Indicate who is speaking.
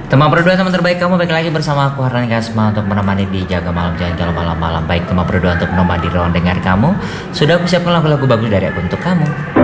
Speaker 1: Teman berdua, teman terbaik kamu, baik lagi bersama aku Harani Kasma untuk menemani di Jaga Malam Jangan Kalau Malam-malam. Baik teman berdua, untuk menemani ruang dengar kamu, sudah aku siapkan lagu-lagu bagus dari aku untuk kamu.